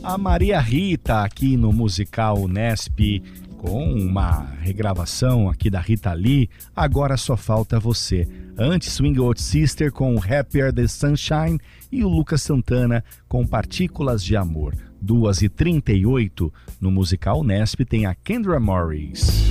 A Maria Rita aqui no musical Unesp, com uma regravação aqui da Rita Lee, Agora Só Falta Você. Antes, Swing Out Sister com Happier the Sunshine e o Lucas Santana com Partículas de Amor. 2h38, no musical Unesp tem a Kendra Morris.